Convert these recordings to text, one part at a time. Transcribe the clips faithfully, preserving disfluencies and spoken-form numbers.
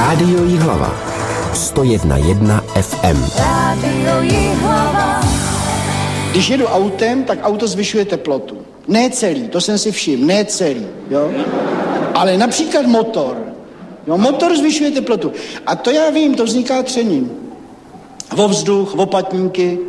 Rádio Jihlava. sto jedna jedna F M. Rádio Jihlava. Když jedu autem, tak auto zvyšuje teplotu. Ne celý, to jsem si všiml, ne celý, jo. Ale například motor. Jo, motor zvyšuje teplotu. A to já vím, to vzniká třením. Vo vzduch, vo patníky,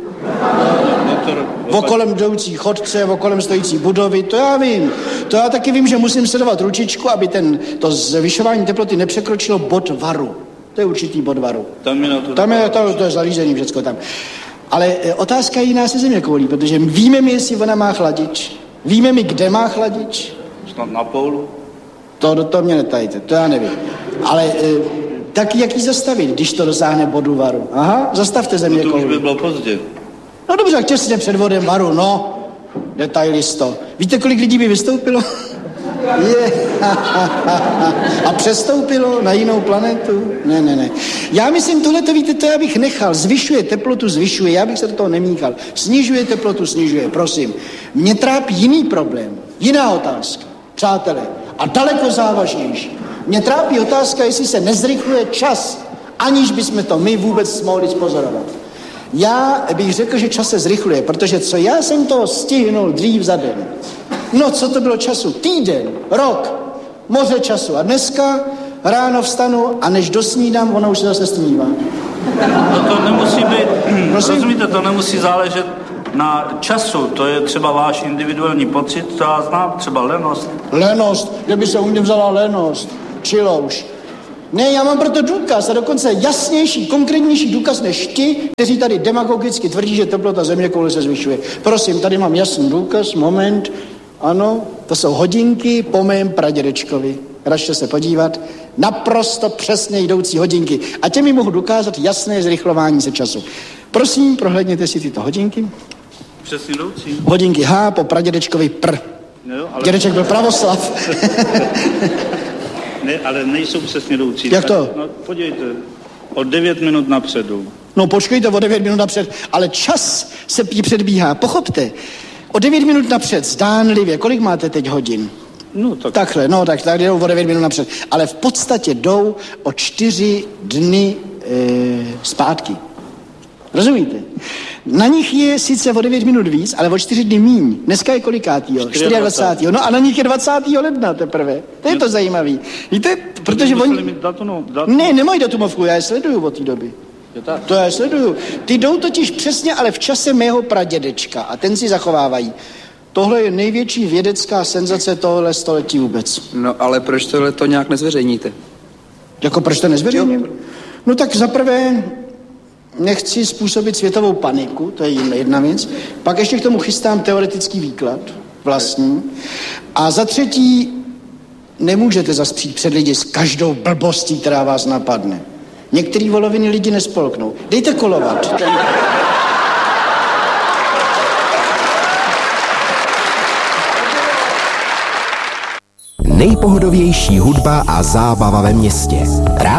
vo kolem jdoucí chodce, vo kolem stojící budovy, to já vím. To já taky vím, že musím sledovat ručičku, aby ten, to zvyšování teploty nepřekročilo bod varu. To je určitý bod varu. Tam je, na to, tam je to, to je zařízení, všecko tam. Ale e, otázka je jiná se zeměkoulí, protože víme mi, jestli ona má chladič. Víme mi, kde má chladič. Snad na polu. To do toho mě netajte, to já nevím. Ale e, tak jak ji zastavit, když to dosáhne bodu varu? Aha, zastavte zeměkoulí. No to už by bylo pozdě. No dobře, tak těsně před vodem varu, no. Detailisto. Víte, kolik lidí by vystoupilo? Je. A přestoupilo na jinou planetu? Ne, ne, ne. Já myslím, tohle to víte, to já bych nechal. Zvyšuje teplotu, zvyšuje. Já bych se do toho nemíchal. Snižuje teplotu, snižuje. Prosím. Mě trápí jiný problém. Jiná otázka. Přátelé. A daleko závažnější. Mě trápí otázka, jestli se nezrychluje čas, aniž bychom to my vůbec mohli spozorovat. Já bych řekl, že čas se zrychluje, protože co já jsem to stihnul dřív za den. No, co to bylo času? Týden, rok, moře času. A dneska ráno vstanu a než dosnídám, ona už se zase stmívá. No to nemusí být, Prosím? rozumíte, to nemusí záležet na času, to je třeba váš individuální pocit, to já znám, třeba lenost. Lenost, kde by se u mě vzala lenost? Čilouš. Ne, já mám proto důkaz a dokonce jasnější, konkrétnější důkaz než ti, kteří tady demagogicky tvrdí, že teplota zeměkoule se zvyšuje. Prosím, tady mám jasný důkaz, moment, ano, to jsou hodinky po mém pradědečkovi. Račte se podívat, naprosto přesně jdoucí hodinky. A těmi mohu dokázat jasné zrychlování se času. Prosím, prohlédněte si tyto hodinky. Přesně jdoucí. Hodinky H po pradědečkovi pr. Jo, ale... Dědeček byl pravoslav. Ne, ale nejsou přesně jdoucí. Jak to? No, podívejte, o devět minut napředu. No počkejte o devět minut napřed, ale čas se jí předbíhá, pochopte. O devět minut napřed, zdánlivě, kolik máte teď hodin? No, tak... Takhle, no tak tady jdou o devět minut napřed, ale v podstatě jdou o čtyři dny e, zpátky. Rozumíte? Na nich je sice o devět minut víc, ale o čtyři dny míň. Dneska je kolikátýho? dvacátého čtvrtého No a na nich je dvacátého ledna teprve. To je to zajímavý. Víte, protože oni... Datumu, datumu. Ne, nemají datumovku, já je sleduju od té doby. To já sleduju. Ty jdou totiž přesně, ale v čase mého pradědečka a ten si zachovávají. Tohle je největší vědecká senzace tohle století vůbec. No ale proč tohle to nějak nezveřejníte? Jako proč to nezveřejním? No tak zaprvé nechci způsobit světovou paniku, to je jedna věc. Pak ještě k tomu chystám teoretický výklad vlastní. A za třetí nemůžete zaspřít před lidi s každou blbostí, která vás napadne. Některý voloviny lidi nespolknou. Dejte kolovat. Ten... Nejpohodovější hudba a zábava ve městě.